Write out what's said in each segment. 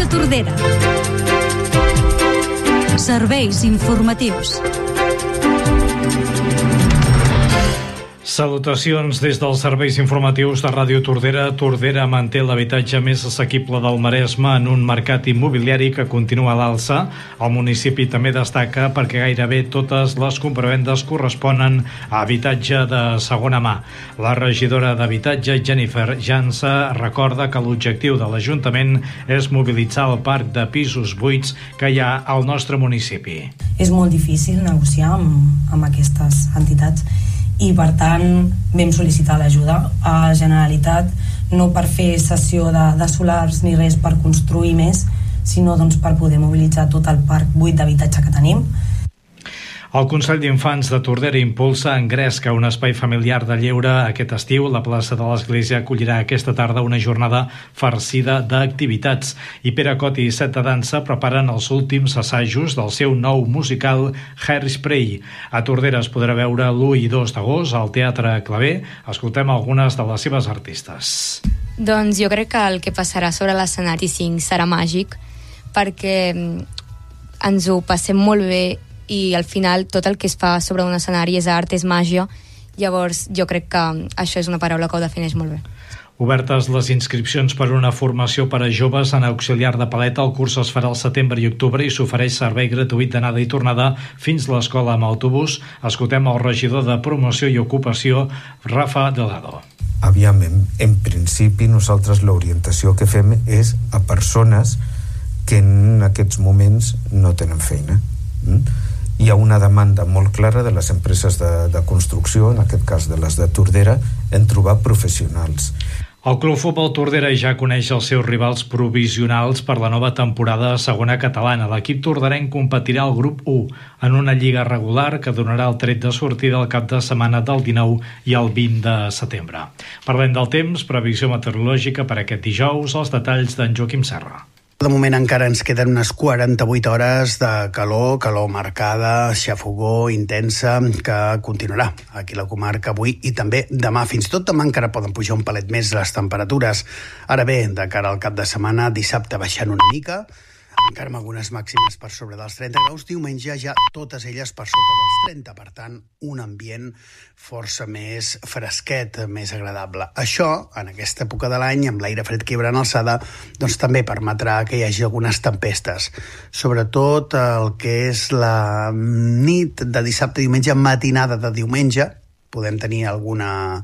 Ràdio Tordera. Serveis informatius. Salutacions des dels serveis informatius de Ràdio Tordera. Tordera manté l'habitatge més assequible del Maresme en un mercat immobiliari que continua a l'alça. El municipi també destaca perquè gairebé totes les compravendes corresponen a habitatge de segona mà. La regidora d'Habitatge, Jennifer Jansa, recorda que l'objectiu de l'Ajuntament és mobilitzar el parc de pisos buits que hi ha al nostre municipi. És molt difícil negociar amb aquestes entitats i per tant vam sol·licitar l'ajuda a la Generalitat, no per fer cessió de solars ni res per construir més, sinó doncs per poder mobilitzar tot el parc buit d'habitatge que tenim. El Consell d'Infants de Tordera impulsa Engresca, un espai familiar de lleure aquest estiu. La plaça de l'Església acollirà aquesta tarda una jornada farcida d'activitats. I Pere Cot i Set de Dansa preparen els últims assajos del seu nou musical Hairspray. A Tordera es podrà veure l'1 i 2 d'agost al Teatre Claver. Escoltem algunes de les seves artistes. Doncs jo crec que el que passarà sobre l'escenari 5 serà màgic, perquè ens ho passem molt bé i al final tot el que es fa sobre un escenari és art, és màgia. Llavors jo crec que això és una paraula que ho defineix molt bé. Obertes les inscripcions per una formació per a joves en auxiliar de paleta. El curs es farà al setembre i octubre i s'ofereix servei gratuït d'anada i tornada fins a l'escola amb autobús. Escoltem el regidor de Promoció i Ocupació, Rafa Delgado. Aviam, en principi nosaltres l'orientació que fem és a persones que en aquests moments no tenen feina. Hi ha una demanda molt clara de les empreses de construcció, en aquest cas de les de Tordera, en trobar professionals. El Club Futbol Tordera ja coneix els seus rivals provisionals per la nova temporada de segona catalana. L'equip torderenc competirà al grup 1 en una lliga regular que donarà el tret de sortida al cap de setmana del 19 i el 20 de setembre. Parlem del temps, previsió meteorològica per aquest dijous, els detalls d'en Joaquim Serra. De moment encara ens queden unes 48 hores de calor marcada, xafogó, intensa, que continuarà aquí a la comarca avui i també demà. Fins i tot demà encara poden pujar un palet més les temperatures. Ara bé, de cara al cap de setmana, dissabte baixant una mica, encara amb algunes màximes per sobre dels 30 graus, diumenge ja totes elles per sota dels 30, per tant, un ambient força més fresquet, més agradable. Això, en aquesta època de l'any, amb l'aire fred que hi haurà en alçada, doncs també permetrà que hi hagi algunes tempestes. Sobretot el que és la nit de dissabte, diumenge, matinada de diumenge, podem tenir algun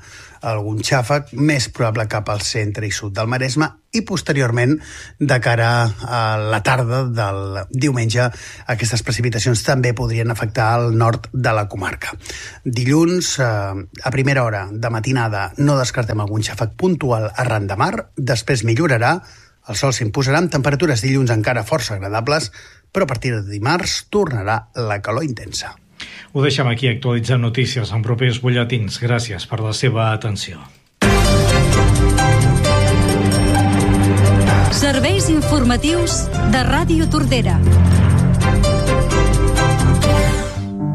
xàfec, més probable cap al centre i sud del Maresme, i posteriorment, de cara a la tarda del diumenge, aquestes precipitacions també podrien afectar el nord de la comarca. Dilluns, a primera hora de matinada, no descartem algun xàfec puntual arran de mar, després millorarà, el sol s'imposarà amb temperatures dilluns encara força agradables, però a partir de dimarts tornarà la calor intensa. Ho deixem aquí, actualitzant notícies en propers butlletins. Gràcies per la seva atenció. Serveis informatius de Ràdio Tordera.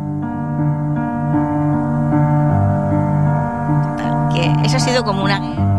Que eso ha sido como una